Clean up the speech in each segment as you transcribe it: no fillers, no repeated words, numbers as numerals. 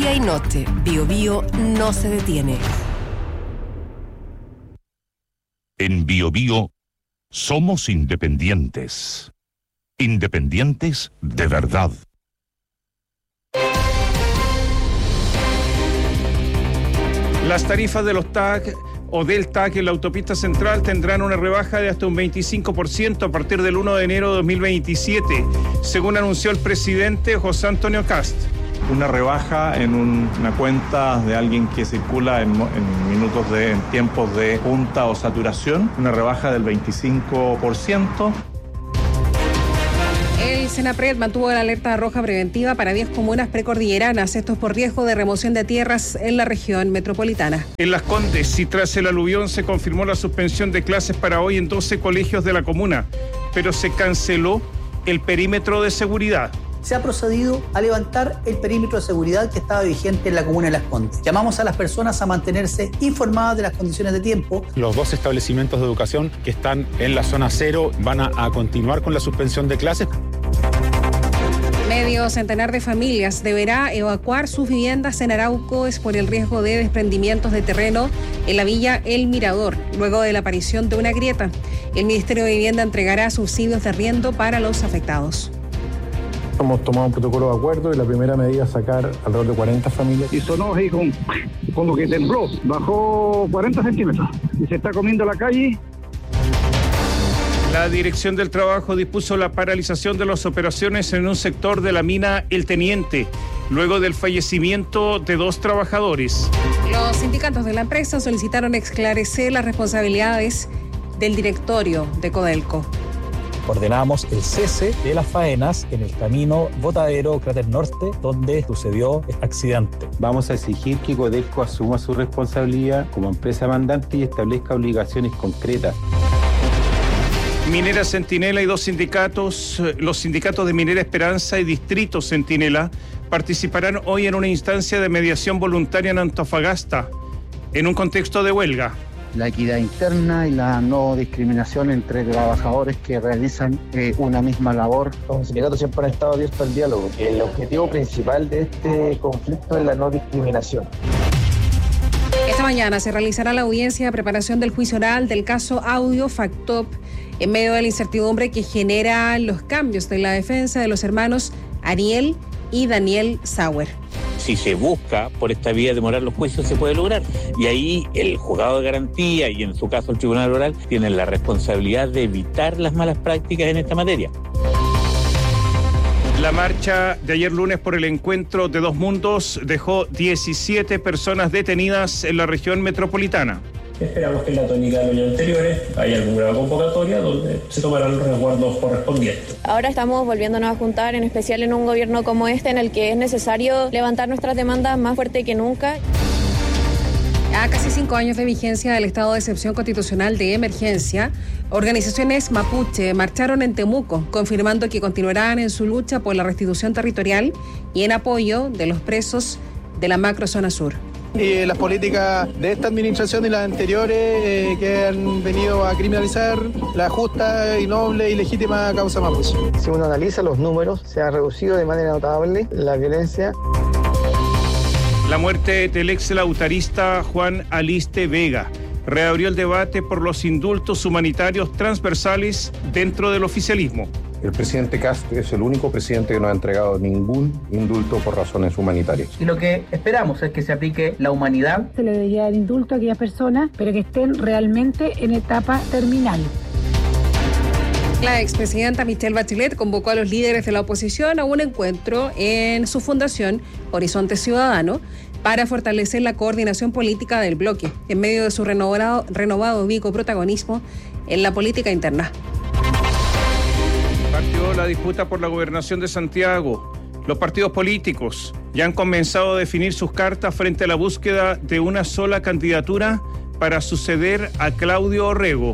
Día y noche, Biobío no se detiene. En Biobío somos independientes. Independientes de verdad. Las tarifas de los TAC o del TAC en la autopista central tendrán una rebaja de hasta un 25% a partir del 1 de enero de 2027, según anunció el presidente José Antonio Kast. Una rebaja en una cuenta de alguien que circula en tiempos de punta o saturación, una rebaja del 25%. El Senapred mantuvo la alerta roja preventiva para 10 comunas precordilleranas, esto es por riesgo de remoción de tierras en la región metropolitana. En Las Condes, y tras el aluvión, se confirmó la suspensión de clases para hoy en 12 colegios de la comuna, pero se canceló el perímetro de seguridad. Se ha procedido a levantar el perímetro de seguridad que estaba vigente en la comuna de Las Condes. Llamamos a las personas a mantenerse informadas de las condiciones de tiempo. Los 2 establecimientos de educación que están en la zona cero van a continuar con la suspensión de clases. Medio centenar de familias deberá evacuar sus viviendas en Arauco por el riesgo de desprendimientos de terreno en la villa El Mirador, luego de la aparición de una grieta. El Ministerio de Vivienda entregará subsidios de arriendo para los afectados. Hemos tomado un protocolo de acuerdo y la primera medida es sacar alrededor de 40 familias. Y sonó ahí como que tembló, bajó 40 centímetros y se está comiendo la calle. La Dirección del Trabajo dispuso la paralización de las operaciones en un sector de la mina El Teniente, luego del fallecimiento de 2 trabajadores. Los sindicatos de la empresa solicitaron esclarecer las responsabilidades del directorio de Codelco. Ordenamos el cese de las faenas en el camino Botadero Cráter Norte, donde sucedió este accidente. Vamos a exigir que Codelco asuma su responsabilidad como empresa mandante y establezca obligaciones concretas. Minera Centinela y 2 sindicatos, los sindicatos de Minera Esperanza y Distrito Centinela, participarán hoy en una instancia de mediación voluntaria en Antofagasta, en un contexto de huelga. La equidad interna y la no discriminación entre trabajadores que realizan una misma labor. Los sindicatos siempre han estado abiertos al diálogo. El objetivo principal de este conflicto es la no discriminación. Esta mañana se realizará la audiencia de preparación del juicio oral del caso Audio Factop, en medio de la incertidumbre que genera los cambios de la defensa de los hermanos Ariel y Daniel Sauer. Si se busca por esta vía demorar los juicios, se puede lograr. Y ahí el juzgado de garantía y en su caso el tribunal oral tienen la responsabilidad de evitar las malas prácticas en esta materia. La marcha de ayer lunes por el encuentro de 2 mundos dejó 17 personas detenidas en la región metropolitana. Esperamos que en la tónica de los años anteriores haya alguna convocatoria donde se tomarán los resguardos correspondientes. Ahora estamos volviéndonos a juntar, en especial en un gobierno como este, en el que es necesario levantar nuestras demandas más fuerte que nunca. A casi 5 años de vigencia del estado de excepción constitucional de emergencia, organizaciones mapuche marcharon en Temuco, confirmando que continuarán en su lucha por la restitución territorial y en apoyo de los presos de la macrozona sur. Y las políticas de esta administración y las anteriores que han venido a criminalizar la justa y noble y legítima causa mapuche. Si uno analiza los números, se ha reducido de manera notable la violencia. La muerte del ex lautarista Juan Aliste Vega reabrió el debate por los indultos humanitarios transversales dentro del oficialismo. El presidente Kast es el único presidente que no ha entregado ningún indulto por razones humanitarias. Y lo que esperamos es que se aplique la humanidad. Se le debería dar indulto a aquellas personas, pero que estén realmente en etapa terminal. La expresidenta Michelle Bachelet convocó a los líderes de la oposición a un encuentro en su fundación Horizonte Ciudadano para fortalecer la coordinación política del bloque en medio de su renovado protagonismo en la política interna. Partió la disputa por la gobernación de Santiago. Los partidos políticos ya han comenzado a definir sus cartas frente a la búsqueda de una sola candidatura para suceder a Claudio Orrego.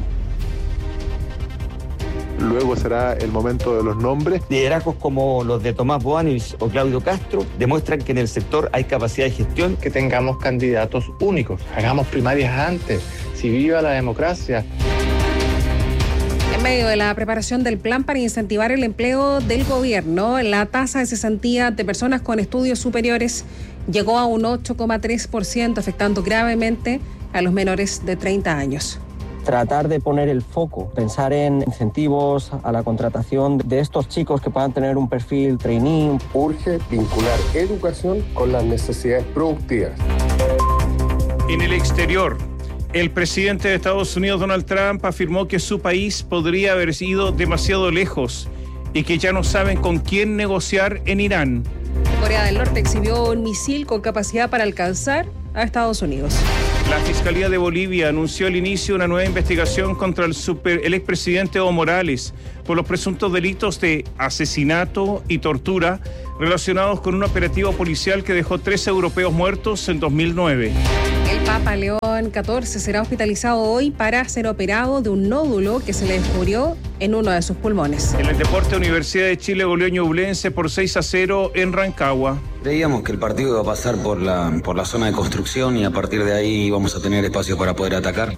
Luego será el momento de los nombres. Liderazgos como los de Tomás Boanis o Claudio Castro demuestran que en el sector hay capacidad de gestión. Que tengamos candidatos únicos, hagamos primarias antes, si viva la democracia. En medio de la preparación del plan para incentivar el empleo del gobierno, la tasa de cesantía de personas con estudios superiores llegó a un 8,3%, afectando gravemente a los menores de 30 años. Tratar de poner el foco, pensar en incentivos a la contratación de estos chicos que puedan tener un perfil trainee. Urge vincular educación con las necesidades productivas. En el exterior, el presidente de Estados Unidos, Donald Trump, afirmó que su país podría haber ido demasiado lejos y que ya no saben con quién negociar en Irán. Corea del Norte exhibió un misil con capacidad para alcanzar a Estados Unidos. La Fiscalía de Bolivia anunció el inicio de una nueva investigación contra el expresidente Evo Morales por los presuntos delitos de asesinato y tortura relacionados con un operativo policial que dejó 13 europeos muertos en 2009. El Papa León XIV será hospitalizado hoy para ser operado de un nódulo que se le descubrió en uno de sus pulmones. En el deporte, Universidad de Chile goleó a Ñublense por 6-0 en Rancagua. Creíamos que el partido iba a pasar por la zona de construcción y a partir de ahí íbamos a tener espacio para poder atacar.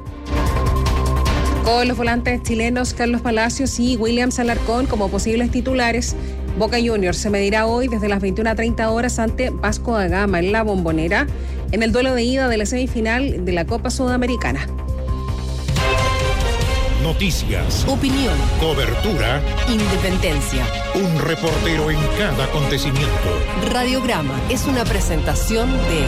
Con los volantes chilenos Carlos Palacios y Williams Alarcón como posibles titulares, Boca Juniors se medirá hoy desde las 21:30 horas ante Vasco da Gama en La Bombonera en el duelo de ida de la semifinal de la Copa Sudamericana. Noticias, opinión, cobertura, independencia. Un reportero en cada acontecimiento. Radiograma es una presentación de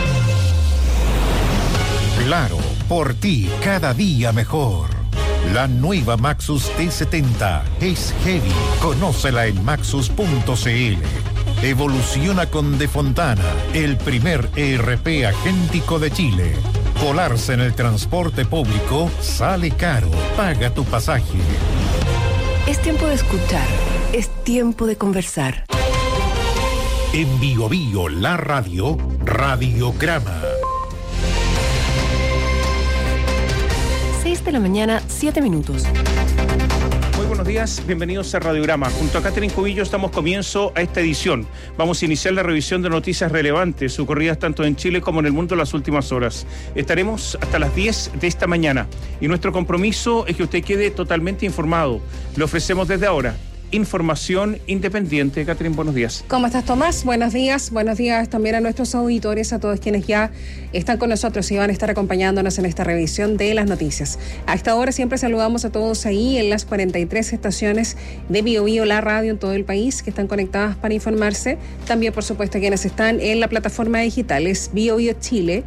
Claro, por ti cada día mejor. La nueva Maxus T70 es heavy. Conócela en maxus.cl. Evoluciona con De Fontana, el primer ERP agéntico de Chile. Colarse en el transporte público sale caro. Paga tu pasaje. Es tiempo de escuchar. Es tiempo de conversar. En Bio Bio, la radio, Radiograma. 6 de la mañana, 7 minutos. Muy buenos días, bienvenidos a Radiograma. Junto a Catherine Cubillos damos comienzo a esta edición. Vamos a iniciar la revisión de noticias relevantes ocurridas tanto en Chile como en el mundo en las últimas horas. Estaremos hasta las 10 de esta mañana y nuestro compromiso es que usted quede totalmente informado. Le ofrecemos desde ahora información independiente. Catherine, buenos días. ¿Cómo estás, Tomás? Buenos días también a nuestros auditores, a todos quienes ya están con nosotros y van a estar acompañándonos en esta revisión de las noticias. A esta hora siempre saludamos a todos ahí en las 43 estaciones de Bio Bio, la radio en todo el país, que están conectadas para informarse. También, por supuesto, quienes están en la plataforma digital es biobiochile.cl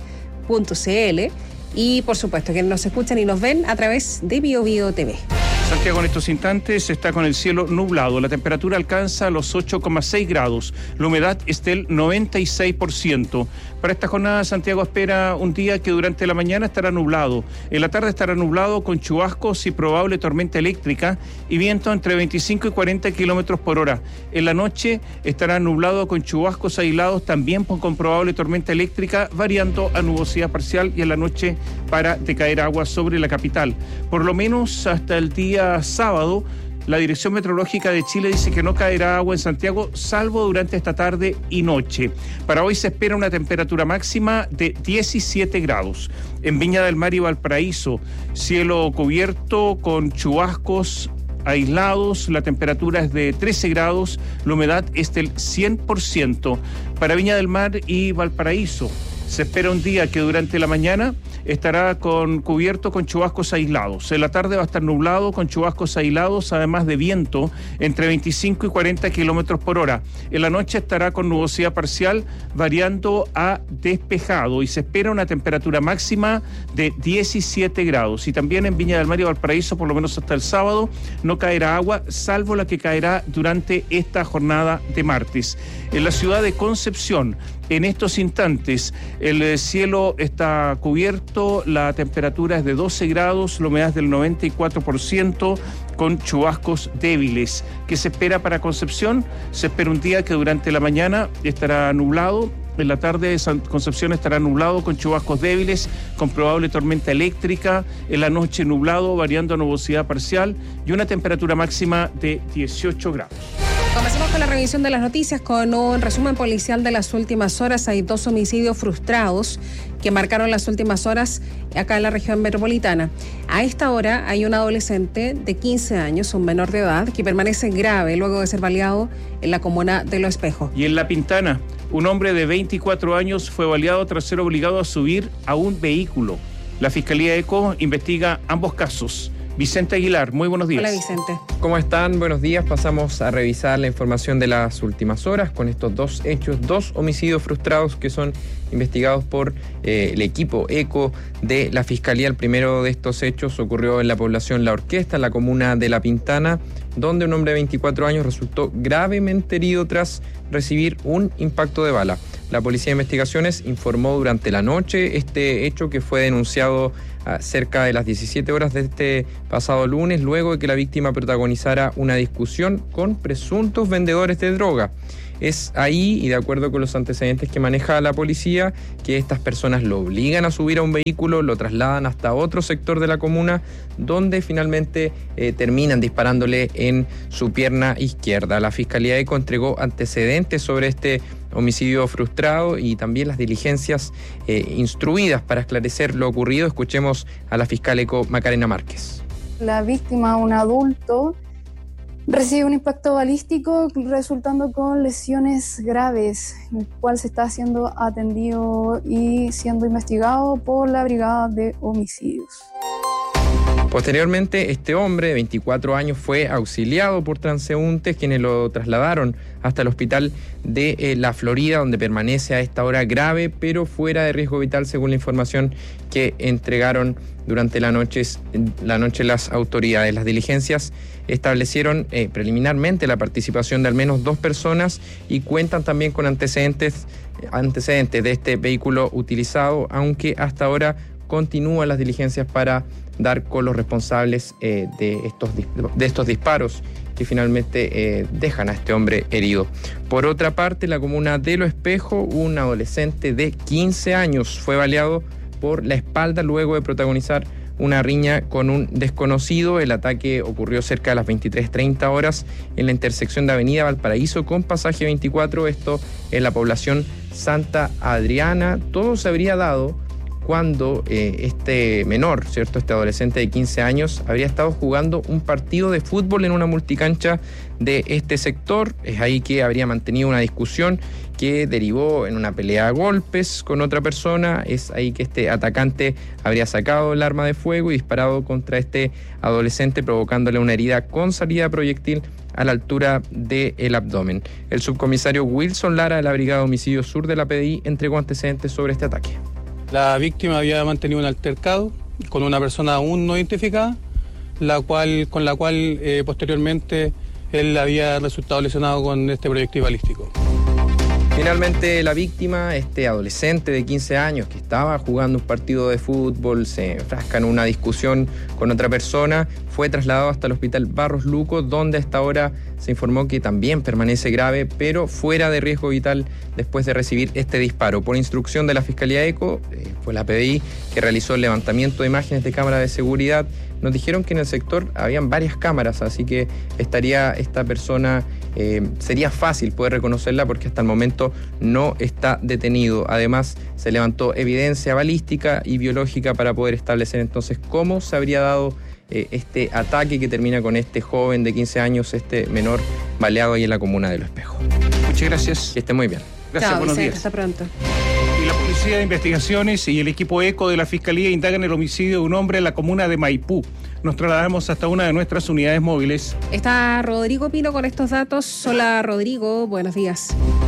y, por supuesto, quienes nos escuchan y nos ven a través de Bio Bio TV. Santiago en estos instantes está con el cielo nublado, la temperatura alcanza los 8,6 grados, la humedad es del 96%. Para esta jornada Santiago espera un día que durante la mañana estará nublado, en la tarde estará nublado con chubascos y probable tormenta eléctrica y viento entre 25 y 40 kilómetros por hora. En la noche estará nublado con chubascos aislados, también con probable tormenta eléctrica, variando a nubosidad parcial y en la noche para decaer agua sobre la capital. Por lo menos hasta el día sábado, la Dirección Meteorológica de Chile dice que no caerá agua en Santiago, salvo durante esta tarde y noche. Para hoy se espera una temperatura máxima de 17 grados. En Viña del Mar y Valparaíso, cielo cubierto con chubascos aislados, la temperatura es de 13 grados, la humedad es del 100%. Para Viña del Mar y Valparaíso, se espera un día que durante la mañana estará cubierto con chubascos aislados. En la tarde va a estar nublado con chubascos aislados, además de viento entre 25 y 40 kilómetros por hora. En la noche estará con nubosidad parcial, variando a despejado y se espera una temperatura máxima de 17 grados. Y también en Viña del Mar y Valparaíso, por lo menos hasta el sábado, no caerá agua, salvo la que caerá durante esta jornada de martes. En la ciudad de Concepción, en estos instantes, el cielo está cubierto, la temperatura es de 12 grados, la humedad es del 94%, con chubascos débiles. ¿Qué se espera para Concepción? Se espera un día que durante la mañana estará nublado, en la tarde Concepción estará nublado con chubascos débiles, con probable tormenta eléctrica, en la noche nublado, variando a nubosidad parcial y una temperatura máxima de 18 grados. Comencemos con la revisión de las noticias con un resumen policial de las últimas horas. Hay 2 homicidios frustrados que marcaron las últimas horas acá en la región metropolitana. A esta hora hay un adolescente de 15 años, un menor de edad, que permanece grave luego de ser baleado en la comuna de Los Espejos. Y en La Pintana, un hombre de 24 años fue baleado tras ser obligado a subir a un vehículo. La Fiscalía ECO investiga ambos casos. Vicente Aguilar, muy buenos días. Hola, Vicente. ¿Cómo están? Buenos días. Pasamos a revisar la información de las últimas horas con estos 2 hechos, 2 homicidios frustrados que son investigados por el equipo ECO de la Fiscalía. El primero de estos hechos ocurrió en la población La Orquesta, en la comuna de La Pintana, donde un hombre de 24 años resultó gravemente herido tras recibir un impacto de bala. La Policía de Investigaciones informó durante la noche este hecho, que fue denunciado cerca de las 17 horas de este pasado lunes, luego de que la víctima protagonizara una discusión con presuntos vendedores de droga. Es ahí, y de acuerdo con los antecedentes que maneja la policía, que estas personas lo obligan a subir a un vehículo, lo trasladan hasta otro sector de la comuna, donde finalmente terminan disparándole en su pierna izquierda. La Fiscalía ECO entregó antecedentes sobre este homicidio frustrado y también las diligencias instruidas para esclarecer lo ocurrido. Escuchemos a la fiscal ECO, Macarena Márquez. La víctima, un adulto, recibe un impacto balístico resultando con lesiones graves, el cual se está siendo atendido y siendo investigado por la Brigada de Homicidios. Posteriormente, este hombre de 24 años fue auxiliado por transeúntes quienes lo trasladaron hasta el hospital de La Florida, donde permanece a esta hora grave, pero fuera de riesgo vital, según la información que entregaron durante la noche las autoridades. Las diligencias establecieron preliminarmente la participación de al menos 2 personas y cuentan también con antecedentes de este vehículo utilizado, aunque hasta ahora continúan las diligencias para dar con los responsables de estos disparos que finalmente dejan a este hombre herido. Por otra parte, en la comuna de Los Espejos, un adolescente de 15 años fue baleado por la espalda luego de protagonizar una riña con un desconocido. El ataque ocurrió cerca de las 23:30 horas en la intersección de Avenida Valparaíso con Pasaje 24, esto en la población Santa Adriana. Todo se habría dado cuando este menor, ¿cierto?, este adolescente de 15 años, habría estado jugando un partido de fútbol en una multicancha de este sector. Es ahí que habría mantenido una discusión que derivó en una pelea a golpes con otra persona. Es ahí que este atacante habría sacado el arma de fuego y disparado contra este adolescente, provocándole una herida con salida proyectil a la altura del abdomen. El subcomisario Wilson Lara de la Brigada de Homicidios Sur de la PDI entregó antecedentes sobre este ataque. La víctima había mantenido un altercado con una persona aún no identificada, con la cual posteriormente él había resultado lesionado con este proyectil balístico. Finalmente, la víctima, este adolescente de 15 años que estaba jugando un partido de fútbol, se enfrasca en una discusión con otra persona, fue trasladado hasta el hospital Barros Luco, donde hasta ahora se informó que también permanece grave, pero fuera de riesgo vital después de recibir este disparo. Por instrucción de la Fiscalía ECO, fue la PDI que realizó el levantamiento de imágenes de cámara de seguridad. Nos dijeron que en el sector habían varias cámaras, así que estaría esta persona, sería fácil poder reconocerla porque hasta el momento no está detenido. Además, se levantó evidencia balística y biológica para poder establecer entonces cómo se habría dado este ataque que termina con este joven de 15 años, este menor baleado ahí en la comuna de Los Espejos. Muchas gracias. Que esté muy bien. Gracias, Chao, buenos Vicente, días. hasta pronto. Y la Policía de Investigaciones y el equipo ECO de la Fiscalía indagan el homicidio de un hombre en la comuna de Maipú. Nos trasladamos hasta una de nuestras unidades móviles. Está Rodrigo Pino con estos datos. Hola, Rodrigo, buenos días.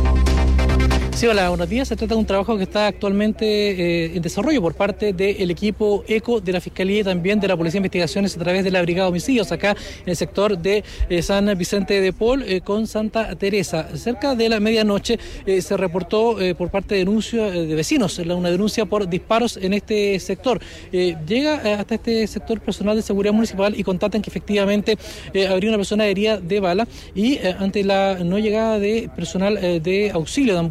Sí, hola, buenos días. Se trata de un trabajo que está actualmente en desarrollo por parte del equipo ECO de la Fiscalía y también de la Policía de Investigaciones a través de la Brigada de Homicidios, acá en el sector de San Vicente de Paul con Santa Teresa. Cerca de la medianoche se reportó por parte de denuncia de vecinos, una denuncia por disparos en este sector. Llega hasta este sector personal de seguridad municipal y contatan que efectivamente habría una persona herida de bala y ante la no llegada de personal de auxilio de ambulancias,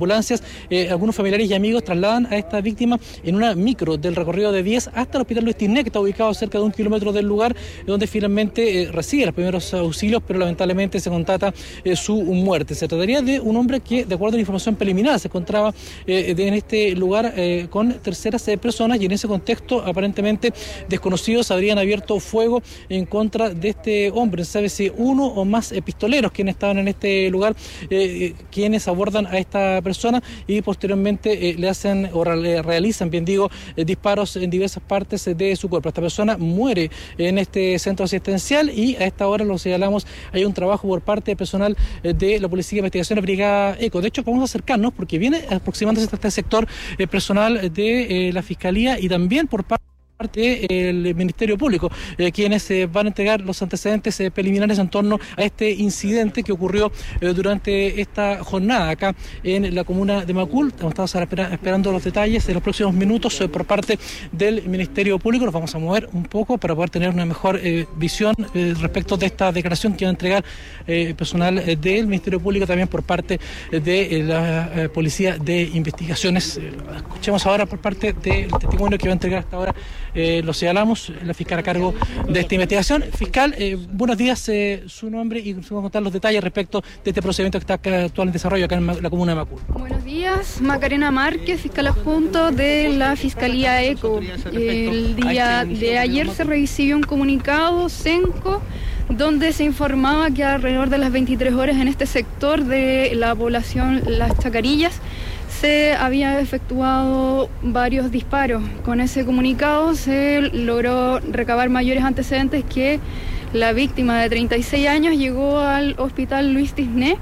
mientras algunos familiares y amigos trasladan a esta víctima en una micro del recorrido de 10 hasta el hospital Luis Tisné, que está ubicado cerca de 1 kilómetro del lugar, donde finalmente recibe los primeros auxilios, pero lamentablemente se constata su muerte. Se trataría de un hombre que, de acuerdo a la información preliminar, se encontraba en este lugar con terceras personas, y en ese contexto aparentemente desconocidos habrían abierto fuego en contra de este hombre. Se sabe si uno o más pistoleros quienes estaban en este lugar, quienes abordan a esta persona y posteriormente le hacen o realizan, bien digo, disparos en diversas partes de su cuerpo. Esta persona muere en este centro asistencial y a esta hora, lo señalamos, hay un trabajo por parte del personal de la Policía de Investigaciones Brigada ECO. De hecho, vamos a acercarnos porque viene aproximándose hasta este sector personal de la Fiscalía y también por parte del Ministerio Público, quienes van a entregar los antecedentes preliminares en torno a este incidente que ocurrió durante esta jornada acá en la comuna de Macul. Estamos esperando los detalles de los próximos minutos por parte del Ministerio Público. Nos vamos a mover un poco para poder tener una mejor visión respecto de esta declaración que va a entregar personal del Ministerio Público, también por parte de la Policía de Investigaciones. Escuchemos ahora por parte del testimonio que va a entregar hasta ahora. Lo señalamos, la fiscal a cargo de esta investigación. Fiscal, buenos días, su nombre y nos vamos a contar los detalles respecto de este procedimiento que está actualmente en desarrollo acá en la comuna de Macul. Buenos días, Macarena Márquez, fiscal adjunto de la Fiscalía ECO. El día de ayer se recibió un comunicado CENCO donde se informaba que alrededor de las 23 horas en este sector de la población Las Chacarillas se había efectuado varios disparos. Con ese comunicado se logró recabar mayores antecedentes que la víctima de 36 años llegó al hospital Luis Tisné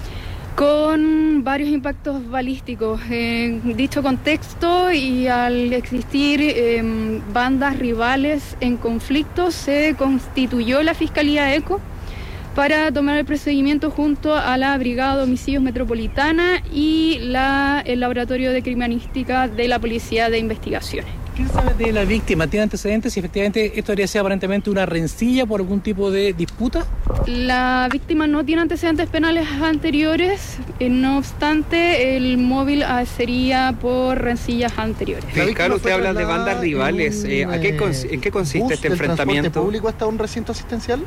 con varios impactos balísticos. En dicho contexto y al existir bandas rivales en conflicto, se constituyó la Fiscalía ECO para tomar el procedimiento junto a la Brigada de Homicidios Metropolitana y el Laboratorio de Criminalística de la Policía de Investigaciones. ¿Qué se sabe de la víctima? ¿Tiene antecedentes? Si efectivamente esto habría sido aparentemente una rencilla por algún tipo de disputa. La víctima no tiene antecedentes penales anteriores, no obstante el móvil sería por rencillas anteriores. Fiscal, usted habla de bandas rivales. ¿En qué consiste este enfrentamiento? ¿El transporte público hasta un recinto asistencial?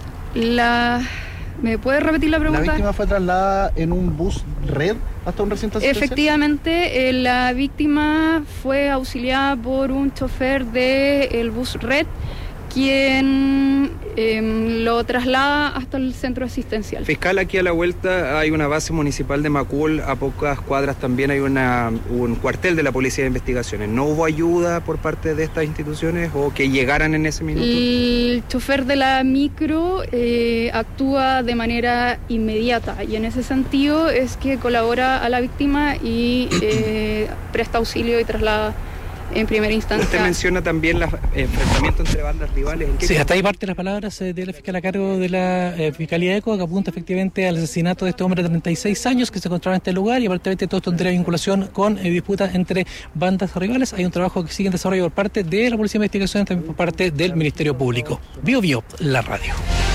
¿Me puede repetir la pregunta? ¿La víctima fue trasladada en un bus red hasta un recinto asistencial? Efectivamente, la víctima fue auxiliada por un chofer del bus red, quien lo traslada hasta el centro asistencial. Fiscal, aquí a la vuelta hay una base municipal de Macul, a pocas cuadras también hay un cuartel de la Policía de Investigaciones. ¿No hubo ayuda por parte de estas instituciones o que llegaran en ese minuto? El chofer de la micro actúa de manera inmediata y en ese sentido es que colabora a la víctima y presta auxilio y traslada en primera instancia. Usted menciona también el enfrentamiento entre bandas rivales. Sí, hasta ahí parte las palabras de la fiscal a cargo de la Fiscalía ECO, que apunta efectivamente al asesinato de este hombre de 36 años que se encontraba en este lugar, y aparentemente todo esto tendría vinculación con disputas entre bandas rivales. Hay un trabajo que sigue en desarrollo por parte de la Policía de Investigaciones, también por parte del Ministerio Público. Bio Bio, la radio.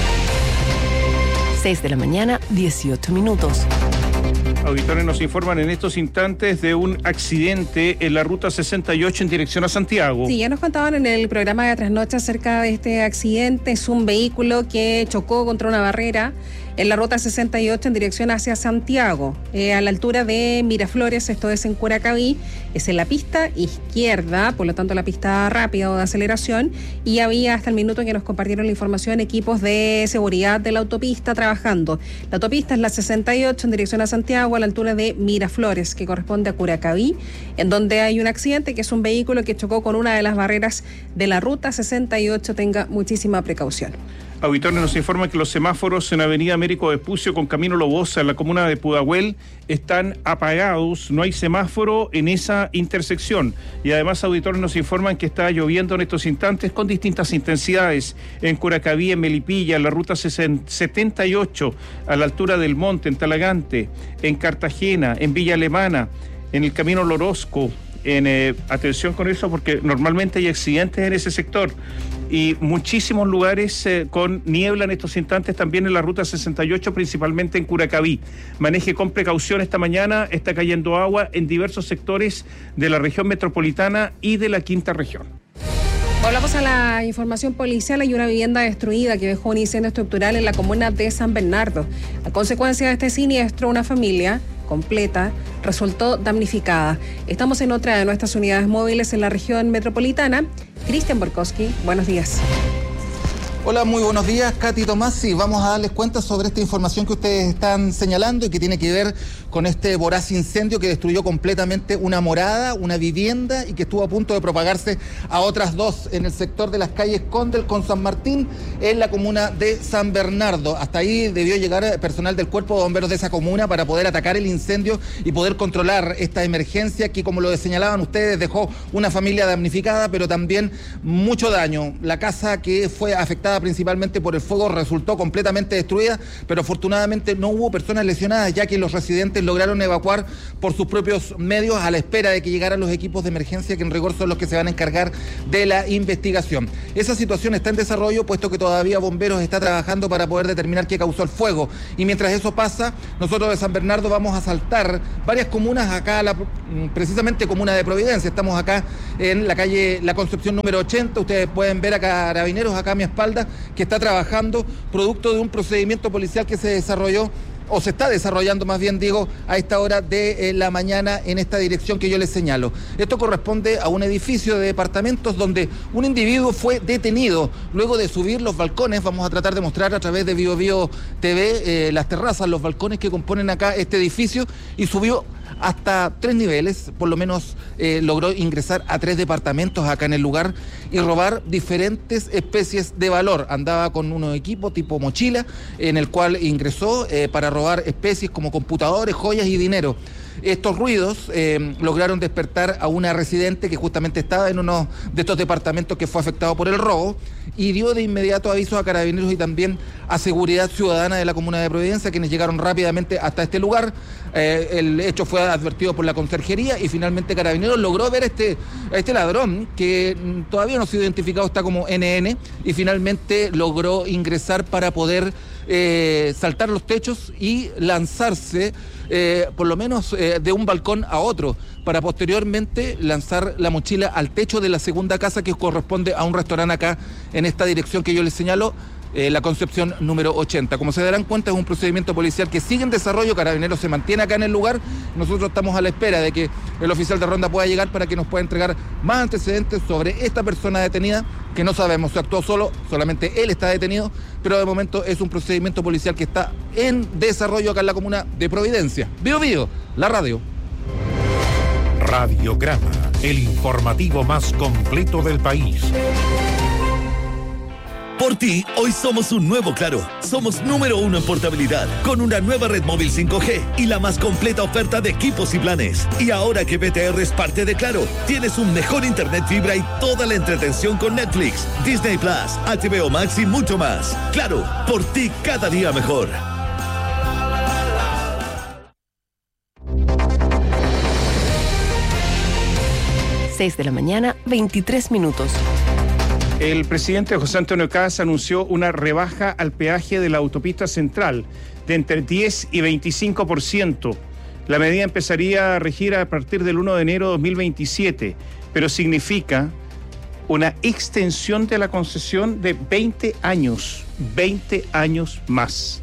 6 de la mañana, 18 minutos. Auditores nos informan en estos instantes de un accidente en la ruta 68 en dirección a Santiago. Sí, ya nos contaban en el programa de Trasnoche acerca de este accidente. Es un vehículo que chocó contra una barrera en la ruta 68 en dirección hacia Santiago, a la altura de Miraflores. Esto es en Curacaví, es en la pista izquierda, por lo tanto la pista rápida o de aceleración, y había hasta el minuto en que nos compartieron la información equipos de seguridad de la autopista trabajando. La autopista es la 68 en dirección a Santiago, a la altura de Miraflores, que corresponde a Curacaví, en donde hay un accidente que es un vehículo que chocó con una de las barreras de la ruta 68. Tenga muchísima precaución. Auditores nos informan que los semáforos en Avenida Américo Vespucio con Camino Lobosa en la comuna de Pudahuel están apagados, no hay semáforo en esa intersección. Y además, auditores nos informan que está lloviendo en estos instantes con distintas intensidades en Curacaví, en Melipilla, en la ruta 78, a la altura del Monte, en Talagante, en Cartagena, en Villa Alemana, en el Camino Lorosco, atención con eso, porque normalmente hay accidentes en ese sector y muchísimos lugares con niebla en estos instantes, también en la ruta 68, principalmente en Curacaví. Maneje con precaución esta mañana, está cayendo agua en diversos sectores de la región metropolitana y de la quinta región. Volvamos a la información policial. Hay una vivienda destruida que dejó un incendio estructural en la comuna de San Bernardo. A consecuencia de este siniestro, una familia completa resultó damnificada. Estamos en otra de nuestras unidades móviles en la región metropolitana. Cristian Borkowski, buenos días. Hola, muy buenos días, Katy, Tomás. Sí, vamos a darles cuenta sobre esta información que ustedes están señalando y que tiene que ver con este voraz incendio que destruyó completamente una morada, una vivienda y que estuvo a punto de propagarse a otras dos en el sector de las calles Condel con San Martín en la comuna de San Bernardo. Hasta ahí debió llegar personal del Cuerpo de Bomberos de esa comuna para poder atacar el incendio y poder controlar esta emergencia que, como lo señalaban ustedes, dejó una familia damnificada, pero también mucho daño. La casa que fue afectada principalmente por el fuego resultó completamente destruida, pero afortunadamente no hubo personas lesionadas, ya que los residentes lograron evacuar por sus propios medios a la espera de que llegaran los equipos de emergencia, que en rigor son los que se van a encargar de la investigación. Esa situación está en desarrollo, puesto que todavía Bomberos está trabajando para poder determinar qué causó el fuego, y mientras eso pasa, nosotros de San Bernardo vamos a saltar varias comunas acá, precisamente comuna de Providencia. Estamos acá en la calle La Concepción número 80, ustedes pueden ver a Carabineros acá a mi espalda, que está trabajando producto de un procedimiento policial que se desarrolló, o se está desarrollando más bien, digo, a esta hora de la mañana en esta dirección que yo les señalo. Esto corresponde a un edificio de departamentos donde un individuo fue detenido luego de subir los balcones. Vamos a tratar de mostrar a través de Bio Bio TV las terrazas, los balcones que componen acá este edificio, y subió hasta 3 niveles, por lo menos logró ingresar a 3 departamentos acá en el lugar y robar diferentes especies de valor. Andaba con unos equipos tipo mochila en el cual ingresó para robar especies como computadores, joyas y dinero. Estos ruidos lograron despertar a una residente que justamente estaba en uno de estos departamentos que fue afectado por el robo, y dio de inmediato avisos a Carabineros y también a Seguridad Ciudadana de la comuna de Providencia, quienes llegaron rápidamente hasta este lugar. El hecho fue advertido por la conserjería y finalmente Carabineros logró ver a este ladrón, que todavía no ha sido identificado, está como NN, y finalmente logró ingresar para poder saltar los techos y lanzarse por lo menos de un balcón a otro, para posteriormente lanzar la mochila al techo de la segunda casa, que corresponde a un restaurante acá en esta dirección que yo les señalo, La Concepción número 80. Como se darán cuenta, es un procedimiento policial que sigue en desarrollo. Carabineros se mantiene acá en el lugar. Nosotros estamos a la espera de que el oficial de ronda pueda llegar para que nos pueda entregar más antecedentes sobre esta persona detenida, que no sabemos si actuó solo, solamente él está detenido, pero de momento es un procedimiento policial que está en desarrollo acá en la comuna de Providencia. Bio Bio, la radio. Radiograma, el informativo más completo del país. Por ti, hoy somos un nuevo Claro. Somos número 1 en portabilidad, con una nueva red móvil 5G y la más completa oferta de equipos y planes. Y ahora que BTR es parte de Claro, tienes un mejor internet fibra y toda la entretención con Netflix, Disney Plus, HBO Max y mucho más. Claro, por ti cada día mejor. Seis de la mañana, 23 minutos. El presidente José Antonio Kast anunció una rebaja al peaje de la autopista central de entre 10 y 25%. La medida empezaría a regir a partir del 1 de enero de 2027, pero significa una extensión de la concesión de 20 años más.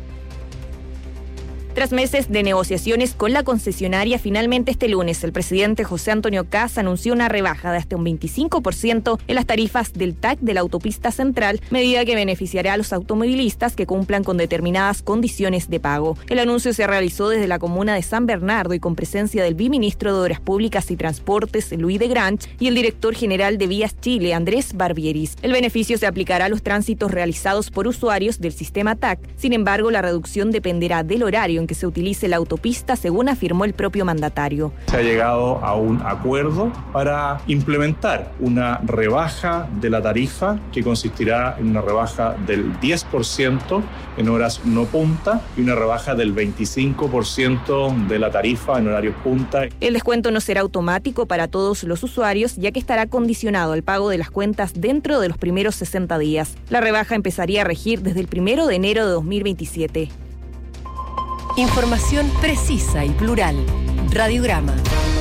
Tras meses de negociaciones con la concesionaria, finalmente este lunes el presidente José Antonio Kast anunció una rebaja de hasta un 25% en las tarifas del TAC de la autopista central, medida que beneficiará a los automovilistas que cumplan con determinadas condiciones de pago. El anuncio se realizó desde la comuna de San Bernardo y con presencia del viceministro de Obras Públicas y Transportes, Luis de Granch, y el director general de Vías Chile, Andrés Barbieris. El beneficio se aplicará a los tránsitos realizados por usuarios del sistema TAC. Sin embargo, la reducción dependerá del horario en que se utilice la autopista, según afirmó el propio mandatario. Se ha llegado a un acuerdo para implementar una rebaja de la tarifa que consistirá en una rebaja del 10% en horas no punta y una rebaja del 25% de la tarifa en horarios punta. El descuento no será automático para todos los usuarios, ya que estará condicionado al pago de las cuentas dentro de los primeros 60 días. La rebaja empezaría a regir desde el 1 de enero de 2027. Información precisa y plural. Radiograma.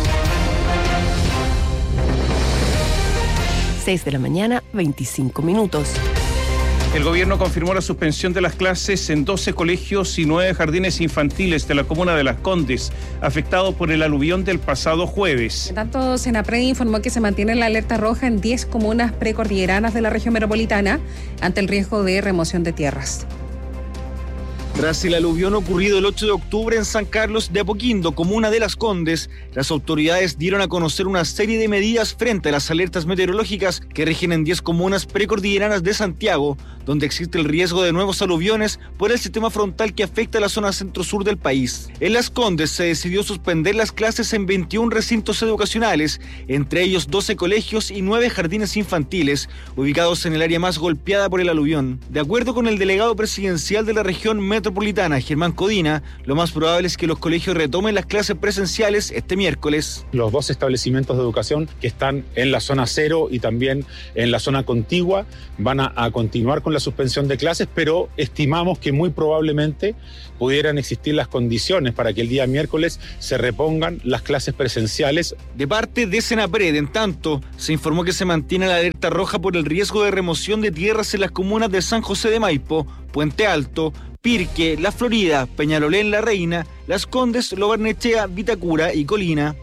6 de la mañana, 25 minutos. El gobierno confirmó la suspensión de las clases en 12 colegios y 9 jardines infantiles de la comuna de Las Condes, afectados por el aluvión del pasado jueves. Tanto Senapred informó que se mantiene la alerta roja en 10 comunas precordilleranas de la región metropolitana ante el riesgo de remoción de tierras. Tras el aluvión ocurrido el 8 de octubre en San Carlos de Apoquindo, comuna de Las Condes, las autoridades dieron a conocer una serie de medidas frente a las alertas meteorológicas que rigen en 10 comunas precordilleranas de Santiago, donde existe el riesgo de nuevos aluviones por el sistema frontal que afecta a la zona centro-sur del país. En Las Condes se decidió suspender las clases en 21 recintos educacionales, entre ellos 12 colegios y 9 jardines infantiles, ubicados en el área más golpeada por el aluvión. De acuerdo con el delegado presidencial de la región metropolitana, Germán Codina, lo más probable es que los colegios retomen las clases presenciales este miércoles. Los 2 establecimientos de educación que están en la zona cero y también en la zona contigua van a continuar con la suspensión de clases, pero estimamos que muy probablemente pudieran existir las condiciones para que el día miércoles se repongan las clases presenciales. De parte de Senapred, en tanto, se informó que se mantiene la alerta roja por el riesgo de remoción de tierras en las comunas de San José de Maipo, Puente Alto, Pirque, La Florida, Peñalolén, La Reina, Las Condes, Lo Barnechea, Vitacura y Colina.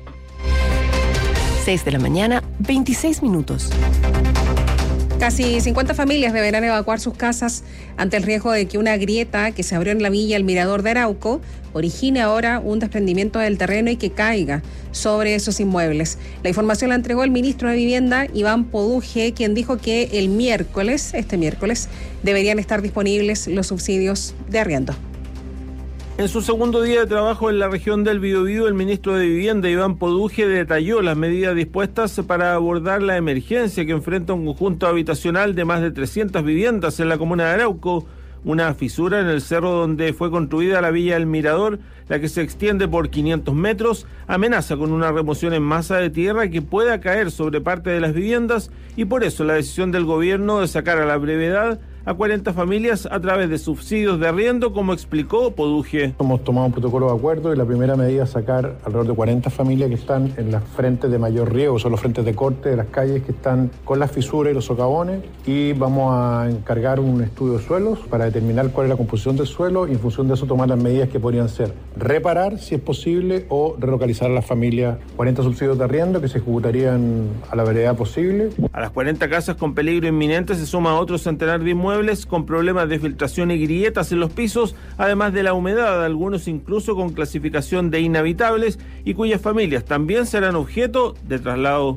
6 de la mañana, 26 minutos. Casi 50 familias deberán evacuar sus casas ante el riesgo de que una grieta que se abrió en la villa El Mirador de Arauco origine ahora un desprendimiento del terreno y que caiga sobre esos inmuebles. La información la entregó el ministro de Vivienda, Iván Poduje, quien dijo que este miércoles, deberían estar disponibles los subsidios de arriendo. En su segundo día de trabajo en la región del Biobío, el ministro de Vivienda, Iván Poduje, detalló las medidas dispuestas para abordar la emergencia que enfrenta un conjunto habitacional de más de 300 viviendas en la comuna de Arauco. Una fisura en el cerro donde fue construida la Villa El Mirador, la que se extiende por 500 metros, amenaza con una remoción en masa de tierra que pueda caer sobre parte de las viviendas, y por eso la decisión del gobierno de sacar a la brevedad a 40 familias a través de subsidios de arriendo, como explicó Poduje. Hemos tomado un protocolo de acuerdo y la primera medida es sacar alrededor de 40 familias que están en las frentes de mayor riesgo, son los frentes de corte de las calles que están con las fisuras y los socavones, y vamos a encargar un estudio de suelos para determinar cuál es la composición del suelo y en función de eso tomar las medidas que podrían ser reparar, si es posible, o relocalizar a las familias. 40 subsidios de arriendo que se ejecutarían a la brevedad posible. A las 40 casas con peligro inminente se suma otro centenar de inmuebles con problemas de filtración y grietas en los pisos, además de la humedad, algunos incluso con clasificación de inhabitables, y cuyas familias también serán objeto de traslado.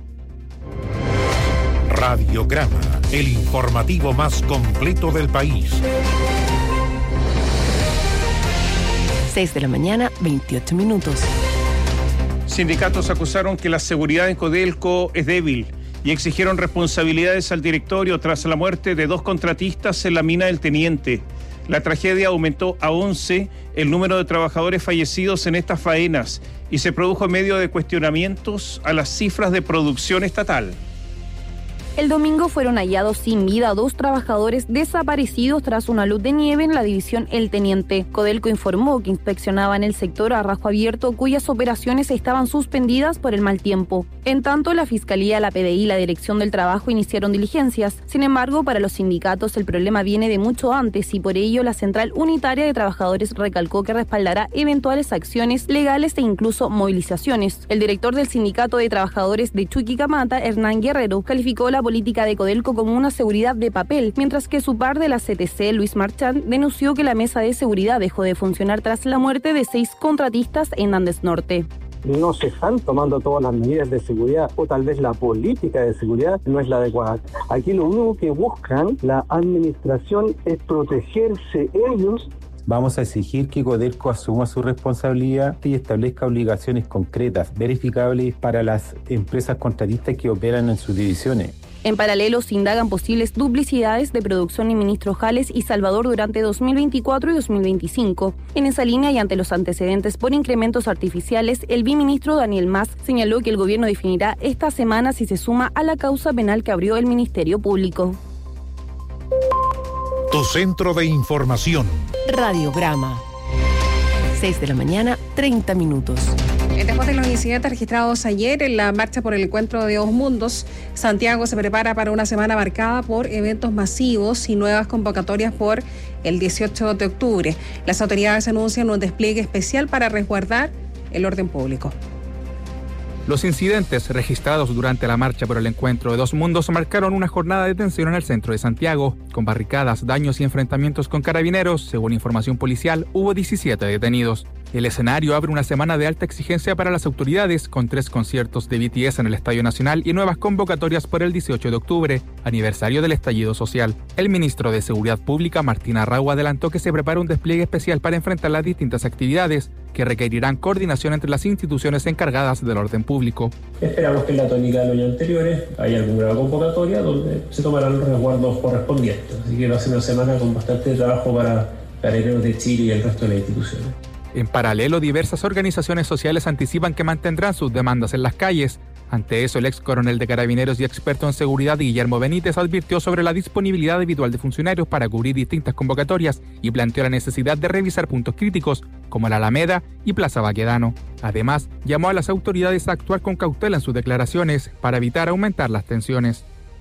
Radiograma, el informativo más completo del país. 6 de la mañana, 28 minutos. Sindicatos acusaron que la seguridad en Codelco es débil y exigieron responsabilidades al directorio tras la muerte de 2 contratistas en la mina del Teniente. La tragedia aumentó a 11 el número de trabajadores fallecidos en estas faenas y se produjo en medio de cuestionamientos a las cifras de producción estatal. El domingo fueron hallados sin vida 2 trabajadores desaparecidos tras una luz de nieve en la división El Teniente. Codelco informó que inspeccionaban el sector a rajo abierto, cuyas operaciones estaban suspendidas por el mal tiempo. En tanto, la Fiscalía, la PDI y la Dirección del Trabajo iniciaron diligencias. Sin embargo, para los sindicatos el problema viene de mucho antes y por ello la Central Unitaria de Trabajadores recalcó que respaldará eventuales acciones legales e incluso movilizaciones. El director del Sindicato de Trabajadores de Chuquicamata, Hernán Guerrero, calificó la política de Codelco como una seguridad de papel, mientras que su par de la CTC, Luis Marchand, denunció que la mesa de seguridad dejó de funcionar tras la muerte de 6 contratistas en Andes Norte. No se están tomando todas las medidas de seguridad, o tal vez la política de seguridad no es la adecuada. Aquí lo único que buscan la administración es protegerse ellos Vamos a exigir que Codelco asuma su responsabilidad y establezca obligaciones concretas, verificables para las empresas contratistas que operan en sus divisiones. En paralelo, se indagan posibles duplicidades de producción en Ministro Jales y Salvador durante 2024 y 2025. En esa línea y ante los antecedentes por incrementos artificiales, el viceministro Daniel Mas señaló que el gobierno definirá esta semana si se suma a la causa penal que abrió el Ministerio Público. Tu centro de información. Radiograma. 6 de la mañana, 30 minutos. Después de los incidentes registrados ayer en la marcha por el encuentro de dos mundos, Santiago se prepara para una semana marcada por eventos masivos y nuevas convocatorias por el 18 de octubre. Las autoridades anuncian un despliegue especial para resguardar el orden público. Los incidentes registrados durante la marcha por el encuentro de dos mundos marcaron una jornada de tensión en el centro de Santiago, con barricadas, daños y enfrentamientos con carabineros. Según información policial, hubo 17 detenidos. El escenario abre una semana de alta exigencia para las autoridades, con 3 conciertos de BTS en el Estadio Nacional y nuevas convocatorias por el 18 de octubre, aniversario del estallido social. El ministro de Seguridad Pública, Martín Arrau, adelantó que se prepara un despliegue especial para enfrentar las distintas actividades, que requerirán coordinación entre las instituciones encargadas del orden público. Esperamos que en la tónica de los años anteriores haya alguna convocatoria donde se tomarán los resguardos correspondientes. Así que va a ser una semana con bastante trabajo para Carabineros de Chile y el resto de las instituciones. En paralelo, diversas organizaciones sociales anticipan que mantendrán sus demandas en las calles. Ante eso, el ex coronel de Carabineros y experto en seguridad, Guillermo Benítez, advirtió sobre la disponibilidad habitual de funcionarios para cubrir distintas convocatorias y planteó la necesidad de revisar puntos críticos, como la Alameda y Plaza Baquedano. Además, llamó a las autoridades a actuar con cautela en sus declaraciones para evitar aumentar las tensiones.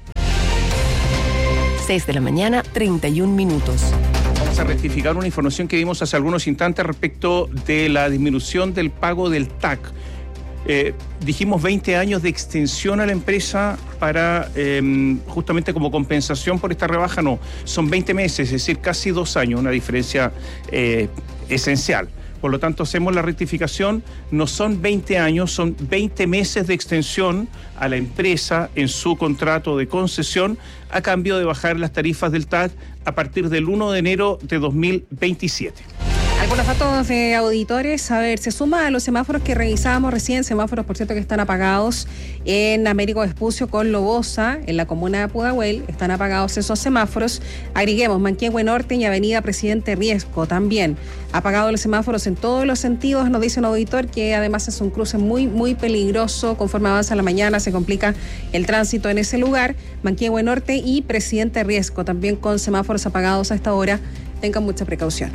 6 de la mañana, 31 minutos. Vamos a rectificar una información que dimos hace algunos instantes respecto de la disminución del pago del TAC. Dijimos 20 años de extensión a la empresa para justamente como compensación por esta rebaja. No, son 20 meses, es decir, casi 2 años, una diferencia esencial. Por lo tanto, hacemos la rectificación, no son 20 años, son 20 meses de extensión a la empresa en su contrato de concesión a cambio de bajar las tarifas del TAC a partir del 1 de enero de 2027. Algunos datos de auditores, a ver, se suma a los semáforos que revisábamos recién, semáforos por cierto que están apagados en Américo Vespucio con Lobosa, en la comuna de Pudahuel, están apagados esos semáforos. Agreguemos Manquehue Norte y Avenida Presidente Riesco también, apagados los semáforos en todos los sentidos, nos dice un auditor que además es un cruce muy peligroso, conforme avanza la mañana se complica el tránsito en ese lugar. Manquehue Norte y Presidente Riesco también con semáforos apagados a esta hora, tengan mucha precaución.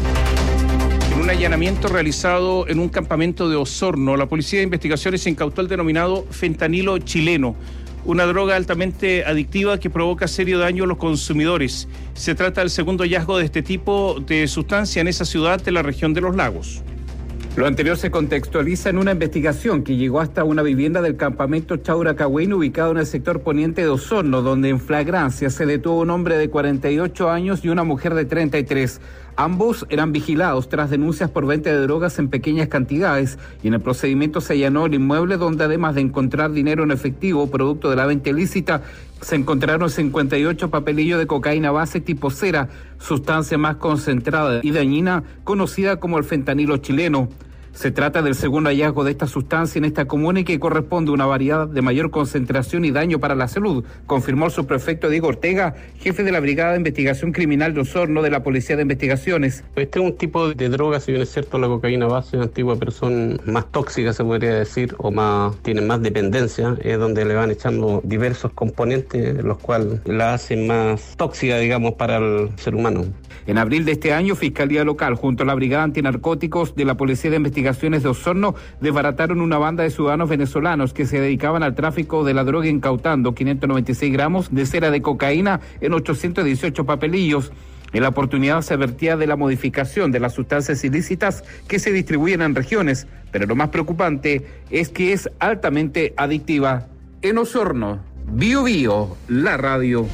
Un allanamiento realizado en un campamento de Osorno, la Policía de Investigaciones incautó el denominado fentanilo chileno, una droga altamente adictiva que provoca serio daño a los consumidores. Se trata del segundo hallazgo de este tipo de sustancia en esa ciudad de la región de los Lagos. Lo anterior se contextualiza en una investigación que llegó hasta una vivienda del campamento Chauracahuén ubicado en el sector poniente de Osorno, donde en flagrancia se detuvo un hombre de 48 años y una mujer de 33. Ambos eran vigilados tras denuncias por venta de drogas en pequeñas cantidades y en el procedimiento se allanó el inmueble donde además de encontrar dinero en efectivo producto de la venta ilícita, se encontraron 58 papelillos de cocaína base tipo cera, sustancia más concentrada y dañina conocida como el fentanilo chileno. Se trata del segundo hallazgo de esta sustancia en esta comuna y que corresponde a una variedad de mayor concentración y daño para la salud, confirmó el subprefecto Diego Ortega, jefe de la Brigada de Investigación Criminal de Osorno de la Policía de Investigaciones. Este es un tipo de droga, si bien es cierto la cocaína base es antigua, pero son más tóxicas se podría decir, o más tienen más dependencia, es donde le van echando diversos componentes, los cuales la hacen más tóxica, digamos, para el ser humano. En abril de este año, Fiscalía Local, junto a la Brigada Antinarcóticos de la Policía de Investigaciones de Osorno, desbarataron una banda de ciudadanos venezolanos que se dedicaban al tráfico de la droga, incautando 596 gramos de cera de cocaína en 818 papelillos. En la oportunidad se advertía de la modificación de las sustancias ilícitas que se distribuyen en regiones, pero lo más preocupante es que es altamente adictiva. En Osorno, Bio Bio, la radio.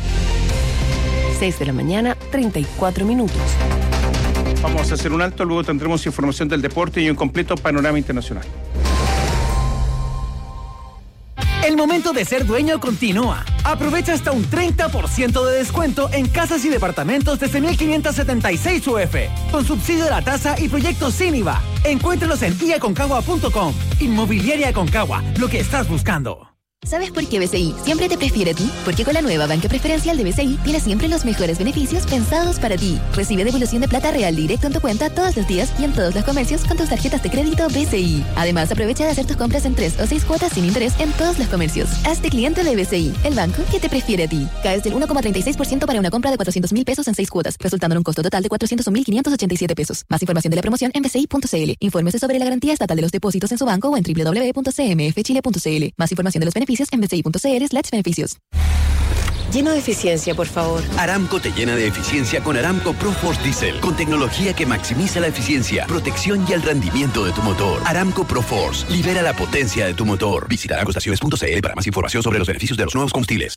6 de la mañana, 34 minutos. Vamos a hacer un alto, luego tendremos información del deporte y un completo panorama internacional. El momento de ser dueño continúa. Aprovecha hasta un 30% de descuento en casas y departamentos desde 1.576 UF, con subsidio de la tasa y proyectos sin IVA. Encuéntralos en iaconcagua.com. Inmobiliaria Aconcagua, lo que estás buscando. ¿Sabes por qué BCI siempre te prefiere a ti? Porque con la nueva banca preferencial de BCI tienes siempre los mejores beneficios pensados para ti. Recibe devolución de plata real directo en tu cuenta todos los días y en todos los comercios con tus tarjetas de crédito BCI. Además, aprovecha de hacer tus compras en 3 o 6 cuotas sin interés en todos los comercios. Hazte cliente de BCI, el banco que te prefiere a ti. Caes del 1,36% para una compra de 400.000 pesos en 6 cuotas, resultando en un costo total de 401.587 pesos. Más información de la promoción en bci.cl. Infórmese sobre la garantía estatal de los depósitos en su banco o en www.cmfchile.cl. Más información de los beneficios en bci.cl/beneficios. Lleno de eficiencia, por favor. Aramco te llena de eficiencia con Aramco ProForce Diesel, con tecnología que maximiza la eficiencia, protección y el rendimiento de tu motor. Aramco ProForce, libera la potencia de tu motor. Visita aramcoestaciones.cl para más información sobre los beneficios de los nuevos combustibles.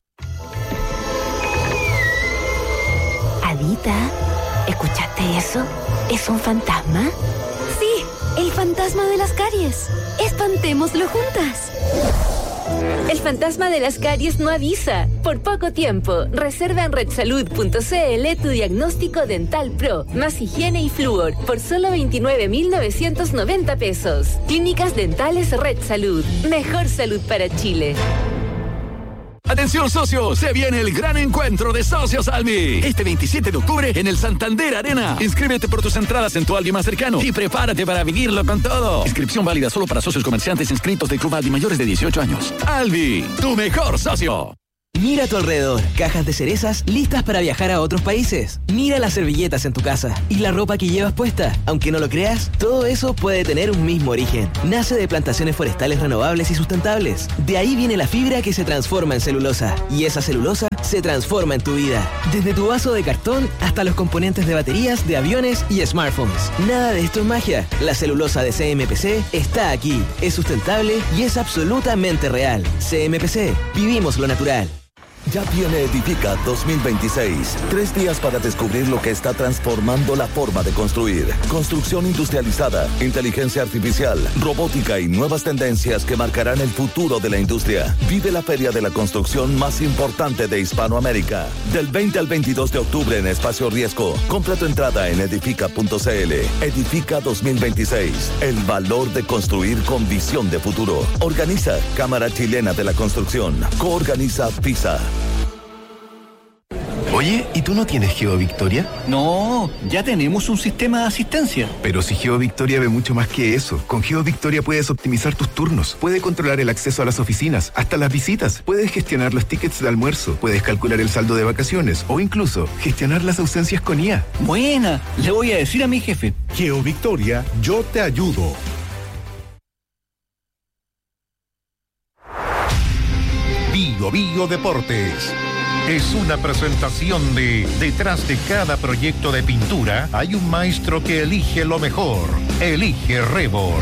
Adita, ¿escuchaste eso? ¿Es un fantasma? Sí, el fantasma de las caries. Espantémoslo juntas. El fantasma de las caries no avisa. Por poco tiempo, reserva en redsalud.cl tu diagnóstico dental pro, más higiene y flúor, por solo 29.990 pesos. Clínicas Dentales Red Salud. Mejor salud para Chile. Atención socios, se viene el gran encuentro de Socios Albi. Este 27 de octubre en el Santander Arena. Inscríbete por tus entradas en tu Albi más cercano y prepárate para vivirlo con todo. Inscripción válida solo para socios comerciantes inscritos del Club Albi mayores de 18 años. Albi, tu mejor socio. Mira a tu alrededor, cajas de cerezas listas para viajar a otros países. Mira las servilletas en tu casa y la ropa que llevas puesta. Aunque no lo creas, todo eso puede tener un mismo origen. Nace de plantaciones forestales renovables y sustentables. De ahí viene la fibra que se transforma en celulosa. Y esa celulosa se transforma en tu vida. Desde tu vaso de cartón hasta los componentes de baterías, de aviones y smartphones. Nada de esto es magia. La celulosa de CMPC está aquí. Es sustentable y es absolutamente real. CMPC, vivimos lo natural. Ya viene Edifica 2026. 3 días para descubrir lo que está transformando la forma de construir. Construcción industrializada, inteligencia artificial, robótica y nuevas tendencias que marcarán el futuro de la industria. Vive la feria de la construcción más importante de Hispanoamérica. Del 20 al 22 de octubre en Espacio Riesgo. Compra tu entrada en edifica.cl. Edifica 2026. El valor de construir con visión de futuro. Organiza Cámara Chilena de la Construcción. Coorganiza FISA. Oye, ¿y tú no tienes GeoVictoria? No, ya tenemos un sistema de asistencia. Pero si GeoVictoria ve mucho más que eso. Con GeoVictoria puedes optimizar tus turnos, puedes controlar el acceso a las oficinas, hasta las visitas, puedes gestionar los tickets de almuerzo, puedes calcular el saldo de vacaciones o incluso gestionar las ausencias con IA. Buena, le voy a decir a mi jefe. GeoVictoria, yo te ayudo. Bio Deportes. Es una presentación de detrás de cada proyecto de pintura hay un maestro que elige lo mejor. Elige Rebor.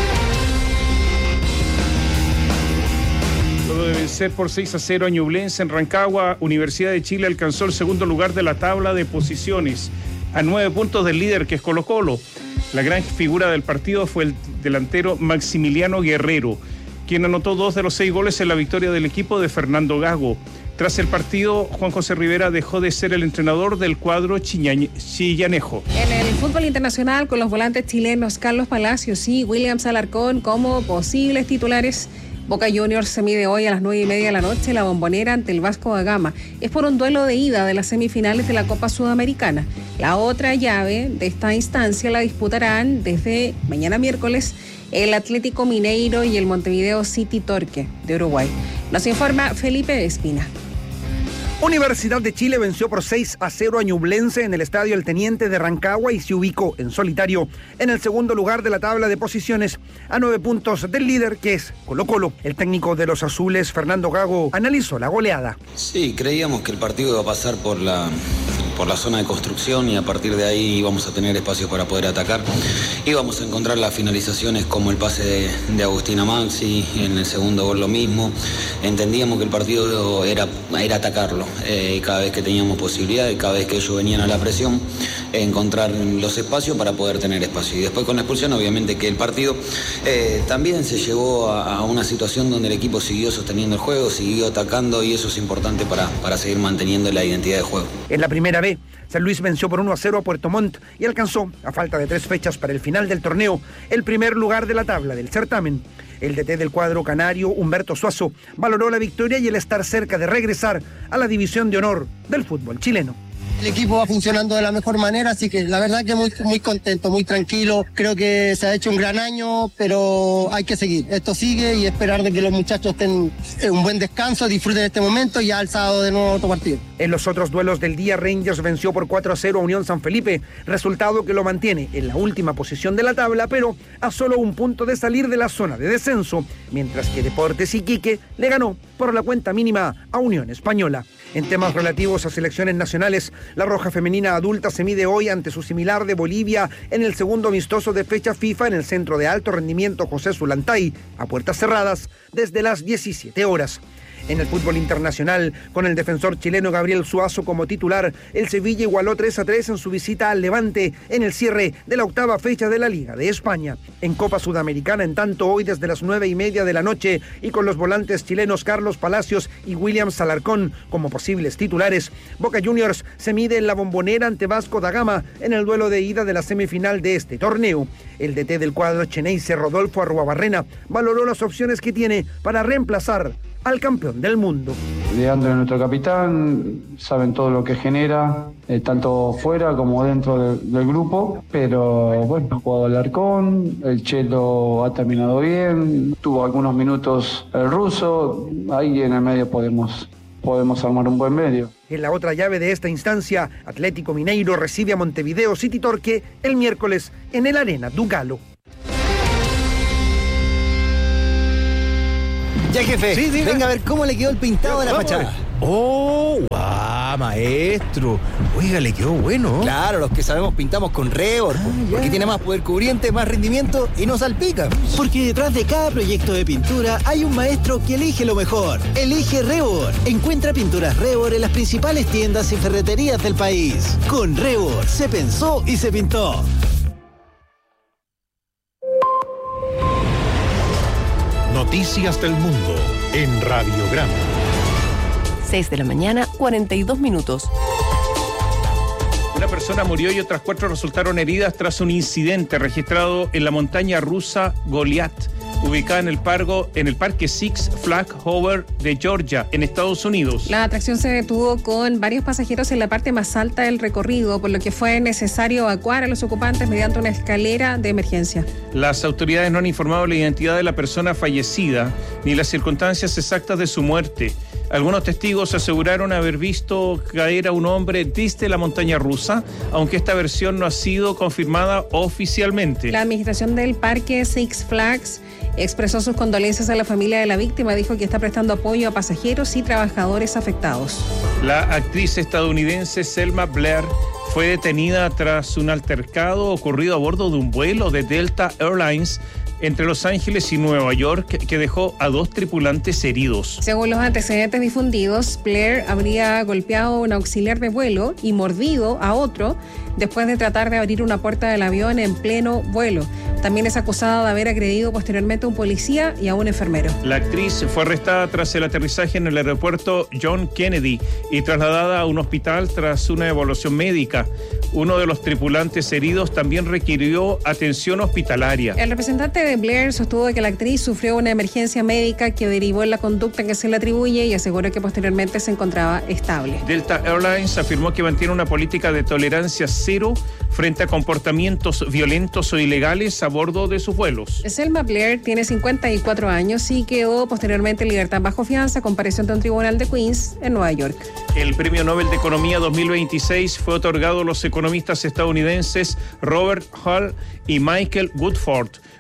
Luego de vencer por 6-0 a Ñublense en Rancagua, Universidad de Chile alcanzó el segundo lugar de la tabla de posiciones, a 9 puntos del líder que es Colo-Colo. La gran figura del partido fue el delantero Maximiliano Guerrero, quien anotó 2 de los 6 goles en la victoria del equipo de Fernando Gago. Tras el partido, Juan José Rivera dejó de ser el entrenador del cuadro chillanejo. En el fútbol internacional, con los volantes chilenos Carlos Palacios y Williams Alarcón como posibles titulares, Boca Juniors se mide hoy a las 9:30 de la noche la Bombonera ante el Vasco da Gama. Es por un duelo de ida de las semifinales de la Copa Sudamericana. La otra llave de esta instancia la disputarán desde mañana miércoles el Atlético Mineiro y el Montevideo City Torque de Uruguay. Nos informa Felipe Espina. Universidad de Chile venció por 6-0 a Ñublense en el Estadio El Teniente de Rancagua y se ubicó en solitario en el segundo lugar de la tabla de posiciones a 9 puntos del líder que es Colo-Colo. El técnico de los azules, Fernando Gago, analizó la goleada. Sí, creíamos que el partido iba a pasar por la zona de construcción y a partir de ahí íbamos a tener espacios para poder atacar. Íbamos a encontrar las finalizaciones como el pase de Agustín a Maxi, en el segundo gol lo mismo. Entendíamos que el partido era atacarlo. Cada vez que teníamos posibilidad y cada vez que ellos venían a la presión, encontrar los espacios para poder tener espacio. Y después con la expulsión, obviamente que el partido también se llevó a una situación donde el equipo siguió sosteniendo el juego, siguió atacando, y eso es importante para seguir manteniendo la identidad de juego. En la primera B, San Luis venció por 1-0 a Puerto Montt y alcanzó, a falta de 3 fechas para el final del torneo, el primer lugar de la tabla del certamen. El DT del cuadro canario, Humberto Suazo, valoró la victoria y el estar cerca de regresar a la división de honor del fútbol chileno. El equipo va funcionando de la mejor manera, así que la verdad que muy contento, muy tranquilo. Creo que se ha hecho un gran año, pero hay que seguir. Esto sigue y esperar de que los muchachos estén en un buen descanso, disfruten este momento y ya el sábado de nuevo otro partido. En los otros duelos del día, Rangers venció por 4-0 a Unión San Felipe, resultado que lo mantiene en la última posición de la tabla, pero a solo un punto de salir de la zona de descenso, mientras que Deportes Iquique le ganó por la cuenta mínima a Unión Española. En temas relativos a selecciones nacionales, la Roja Femenina Adulta se mide hoy ante su similar de Bolivia en el segundo amistoso de fecha FIFA en el Centro de Alto Rendimiento José Zulantay, a puertas cerradas, desde las 17 horas. En el fútbol internacional, con el defensor chileno Gabriel Suazo como titular, el Sevilla igualó 3-3 en su visita al Levante en el cierre de la octava fecha de la Liga de España. En Copa Sudamericana, en tanto, hoy desde las 9:30 de la noche y con los volantes chilenos Carlos Palacios y William Salarcón como posibles titulares, Boca Juniors se mide en la Bombonera ante Vasco da Gama en el duelo de ida de la semifinal de este torneo. El DT del cuadro Xeneize, Rodolfo Arruabarrena, valoró las opciones que tiene para reemplazar al campeón del mundo. Leandro es nuestro capitán, saben todo lo que genera, tanto fuera como dentro del grupo, pero bueno, ha jugado Alarcón, el Chelo ha terminado bien, tuvo algunos minutos el ruso, ahí en el medio podemos armar un buen medio. En la otra llave de esta instancia, Atlético Mineiro recibe a Montevideo City Torque el miércoles en el Arena do Galo. Ya, jefe, sí, venga a ver cómo le quedó el pintado de la fachada. ¡Oh, guau, maestro! Oiga, le quedó bueno. Claro, los que sabemos pintamos con Rebord, porque tiene más poder cubriente, más rendimiento y no salpica. Porque detrás de cada proyecto de pintura hay un maestro que elige lo mejor. Elige Rebord. Encuentra pinturas Rebord en las principales tiendas y ferreterías del país. Con Rebord se pensó y se pintó. Noticias del Mundo en Radiograma. 6 de la mañana, 42 minutos. Una persona murió y otras 4 resultaron heridas tras un incidente registrado en la montaña rusa Goliath, ubicada en el parque Six Flags Over de Georgia, en Estados Unidos. La atracción se detuvo con varios pasajeros en la parte más alta del recorrido, por lo que fue necesario evacuar a los ocupantes mediante una escalera de emergencia. Las autoridades no han informado la identidad de la persona fallecida ni las circunstancias exactas de su muerte. Algunos testigos aseguraron haber visto caer a un hombre desde la montaña rusa, aunque esta versión no ha sido confirmada oficialmente. La administración del parque Six Flags expresó sus condolencias a la familia de la víctima, dijo que está prestando apoyo a pasajeros y trabajadores afectados. La actriz estadounidense Selma Blair fue detenida tras un altercado ocurrido a bordo de un vuelo de Delta Airlines entre Los Ángeles y Nueva York, que dejó a 2 tripulantes heridos. Según los antecedentes difundidos, Blair habría golpeado a un auxiliar de vuelo y mordido a otro después de tratar de abrir una puerta del avión en pleno vuelo. También es acusada de haber agredido posteriormente a un policía y a un enfermero. La actriz fue arrestada tras el aterrizaje en el aeropuerto John Kennedy y trasladada a un hospital tras una evaluación médica. Uno de los tripulantes heridos también requirió atención hospitalaria. El representante de Blair sostuvo que la actriz sufrió una emergencia médica que derivó en la conducta que se le atribuye y aseguró que posteriormente se encontraba estable. Delta Airlines afirmó que mantiene una política de tolerancia cero frente a comportamientos violentos o ilegales a bordo de sus vuelos. Selma Blair tiene 54 años y quedó posteriormente en libertad bajo fianza, compareció ante un tribunal de Queens en Nueva York. El Premio Nobel de Economía 2026 fue otorgado a los economistas estadounidenses Robert Hall y Michael Woodford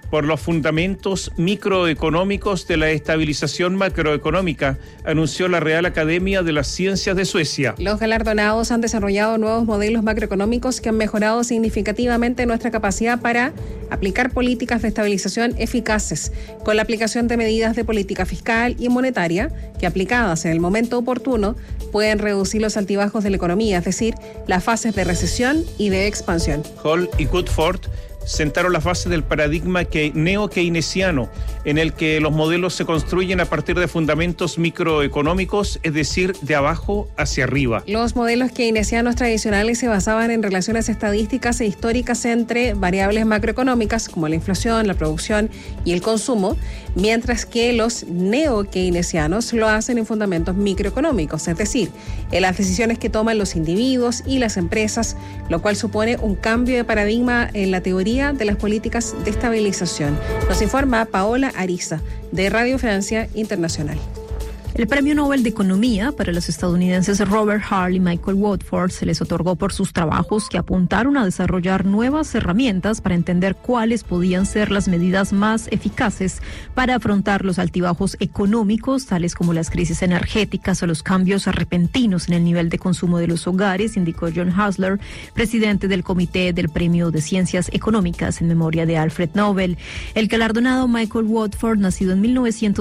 por los fundamentos microeconómicos de la estabilización macroeconómica, anunció la Real Academia de las Ciencias de Suecia. Los galardonados han desarrollado nuevos modelos macroeconómicos que han mejorado significativamente nuestra capacidad para aplicar políticas de estabilización eficaces, con la aplicación de medidas de política fiscal y monetaria que, aplicadas en el momento oportuno, pueden reducir los altibajos de la economía, es decir, las fases de recesión y de expansión. Hall y Woodford sentaron las bases del paradigma neo-keynesiano, en el que los modelos se construyen a partir de fundamentos microeconómicos, es decir, de abajo hacia arriba. Los modelos keynesianos tradicionales se basaban en relaciones estadísticas e históricas entre variables macroeconómicas como la inflación, la producción y el consumo, mientras que los neo-keynesianos lo hacen en fundamentos microeconómicos, es decir, en las decisiones que toman los individuos y las empresas, lo cual supone un cambio de paradigma en la teoría de las políticas de estabilización. Nos informa Paola Ariza, de Radio Francia Internacional. El Premio Nobel de Economía para los estadounidenses Robert Hall y Michael Woodford se les otorgó por sus trabajos que apuntaron a desarrollar nuevas herramientas para entender cuáles podían ser las medidas más eficaces para afrontar los altibajos económicos, tales como las crisis energéticas o los cambios repentinos en el nivel de consumo de los hogares, indicó John Hasler, presidente del Comité del Premio de Ciencias Económicas en memoria de Alfred Nobel. El galardonado Michael Woodford, nacido en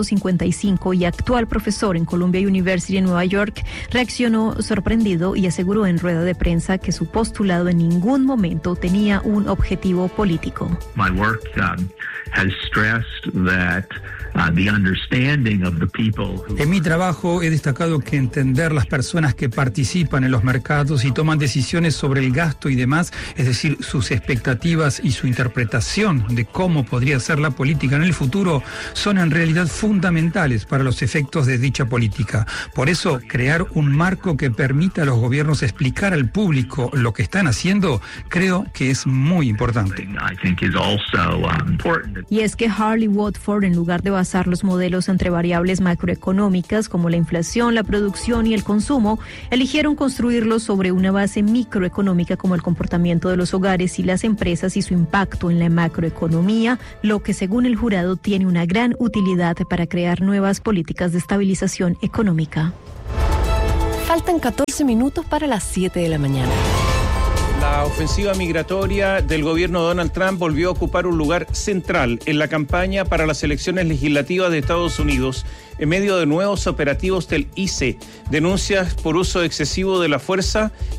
1955 y actual profesor en Columbia University en Nueva York, reaccionó sorprendido y aseguró en rueda de prensa que su postulado en ningún momento tenía un objetivo político. My work has stressed that the understanding of the people who... En mi trabajo he destacado que entender las personas que participan en los mercados y toman decisiones sobre el gasto y demás, es decir, sus expectativas y su interpretación de cómo podría ser la política en el futuro, son en realidad fundamentales para los efectos de dicha política. Por eso, crear un marco que permita a los gobiernos explicar al público lo que están haciendo, creo que es muy importante. Y es que Hall y Woodford, en lugar de basar los modelos entre variables macroeconómicas como la inflación, la producción y el consumo, eligieron construirlos sobre una base microeconómica como el comportamiento de los hogares y las empresas y su impacto en la macroeconomía, lo que según el jurado tiene una gran utilidad para crear nuevas políticas de estabilización económica. Faltan 14 minutos para las 7 de la mañana. La ofensiva migratoria del gobierno de Donald Trump volvió a ocupar un lugar central en la campaña para las elecciones legislativas de Estados Unidos, en medio de nuevos operativos del ICE, denuncias por uso excesivo de la fuerza